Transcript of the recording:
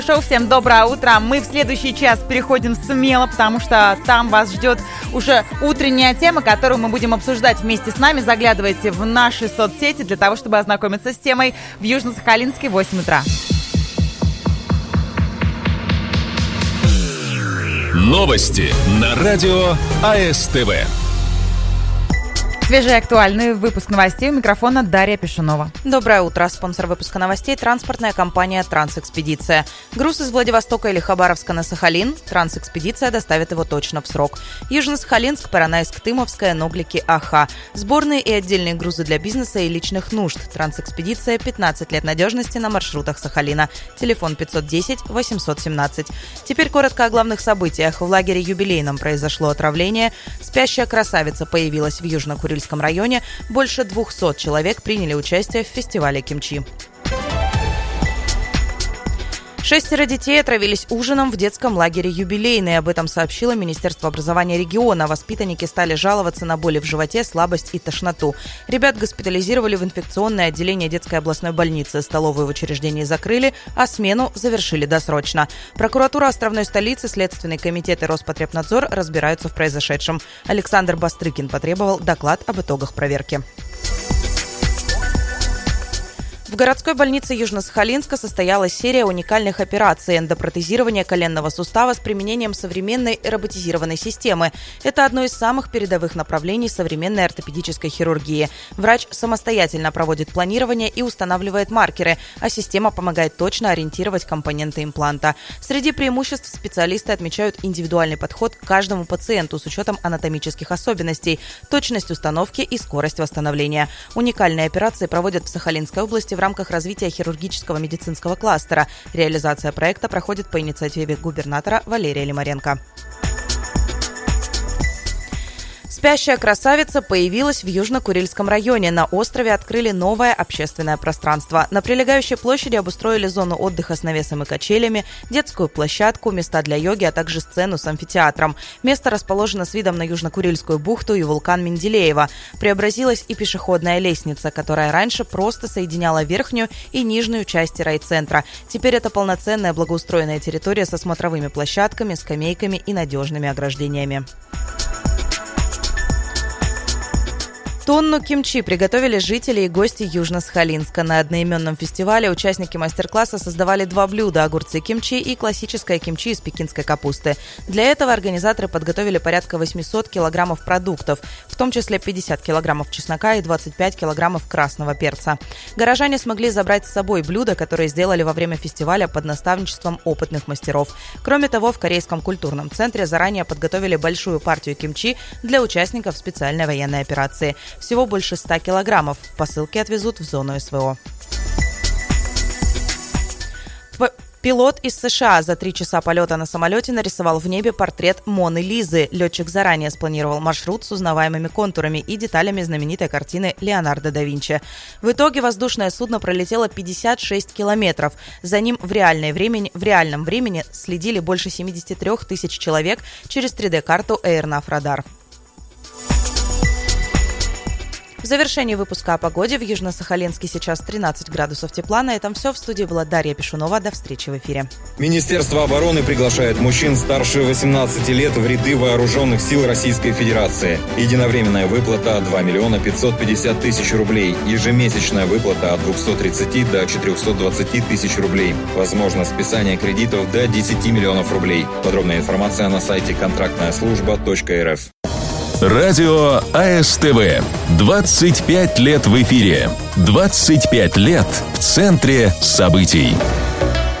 Шоу, всем доброе утро. Мы в следующий час переходим смело, потому что там вас ждет уже утренняя тема, которую мы будем обсуждать вместе с нами. Заглядывайте в наши соцсети для того, чтобы ознакомиться с темой в Южно-Сахалинске в 8 утра. Новости на радио АСТВ. Свежий и актуальный выпуск новостей. У микрофона Дарья Пешунова. Доброе утро. Спонсор выпуска новостей – транспортная компания «Трансэкспедиция». Груз из Владивостока или Хабаровска на Сахалин. «Трансэкспедиция» доставит его точно в срок. Южно-Сахалинск, Поронайск, Тымовская, Ноглики, Аха. Сборные и отдельные грузы для бизнеса и личных нужд. «Трансэкспедиция» – 15 лет надежности на маршрутах Сахалина. Телефон 510-817. Теперь коротко о главных событиях. В лагере юбилейном произошло отравление. Спящая красавица появилась в Южно-Курильском районе. Больше 200 человек приняли участие в фестивале кимчи. 6 детей отравились ужином в детском лагере «Юбилейный». Об этом сообщило Министерство образования региона. Воспитанники стали жаловаться на боли в животе, слабость и тошноту. Ребят госпитализировали в инфекционное отделение детской областной больницы. Столовую в учреждении закрыли, а смену завершили досрочно. Прокуратура островной столицы, Следственный комитет и Роспотребнадзор разбираются в произошедшем. Александр Бастрыкин потребовал доклад об итогах проверки. В городской больнице Южно-Сахалинска состоялась серия уникальных операций эндопротезирования коленного сустава с применением современной роботизированной системы. Это одно из самых передовых направлений современной ортопедической хирургии. Врач самостоятельно проводит планирование и устанавливает маркеры, а система помогает точно ориентировать компоненты импланта. Среди преимуществ специалисты отмечают индивидуальный подход к каждому пациенту с учетом анатомических особенностей, точность установки и скорость восстановления. Уникальные операции проводят в Сахалинской области в рамках развития хирургического медицинского кластера. Реализация проекта проходит по инициативе губернатора Валерия Лимаренко. Спящая красавица появилась в Южно-Курильском районе. На острове открыли новое общественное пространство. На прилегающей площади обустроили зону отдыха с навесом и качелями, детскую площадку, места для йоги, а также сцену с амфитеатром. Место расположено с видом на Южно-Курильскую бухту и вулкан Менделеева. Преобразилась и пешеходная лестница, которая раньше просто соединяла верхнюю и нижнюю части райцентра. Теперь это полноценная благоустроенная территория со смотровыми площадками, скамейками и надежными ограждениями. Тонну кимчи приготовили жители и гости Южно-Сахалинска. На одноименном фестивале участники мастер-класса создавали 2 блюда – огурцы кимчи и классическое кимчи из пекинской капусты. Для этого организаторы подготовили порядка 800 килограммов продуктов, в том числе 50 килограммов чеснока и 25 килограммов красного перца. Горожане смогли забрать с собой блюда, которые сделали во время фестиваля под наставничеством опытных мастеров. Кроме того, в Корейском культурном центре заранее подготовили большую партию кимчи для участников специальной военной операции. Всего больше 100 килограммов. Посылки отвезут в зону СВО. Пилот из США за 3 часа полета на самолете нарисовал в небе портрет Моны Лизы. Летчик заранее спланировал маршрут с узнаваемыми контурами и деталями знаменитой картины Леонардо да Винчи. В итоге воздушное судно пролетело 56 километров. За ним в реальном времени следили больше 73 тысяч человек через 3D-карту AirNav Radar. В завершении выпуска о погоде в Южно-Сахалинске сейчас 13 градусов тепла. На этом все. В студии была Дарья Пешунова. До встречи в эфире. Министерство обороны приглашает мужчин старше 18 лет в ряды вооруженных сил Российской Федерации. Единовременная выплата 2 миллиона 550 тысяч рублей. Ежемесячная выплата от 230 до 420 тысяч рублей. Возможно списание кредитов до 10 миллионов рублей. Подробная информация на сайте контрактная-служба.рф. Радио АСТВ. 25 лет в эфире. 25 лет в центре событий.